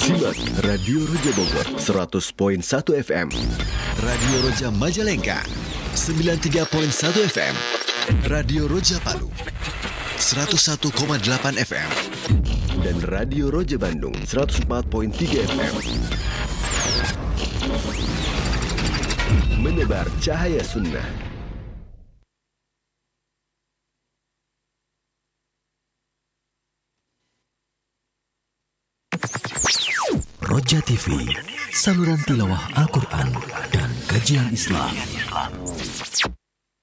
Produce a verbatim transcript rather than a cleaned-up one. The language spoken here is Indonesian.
Simak Radio Roja Bogor seratus koma satu F M, Radio Roja Majalengka sembilan puluh tiga koma satu F M, Radio Roja Palu seratus satu koma delapan F M, dan Radio Roja Bandung seratus empat koma tiga F M. Menebar cahaya sunnah. Roja T V, saluran tilawah Al-Quran dan kajian Islam.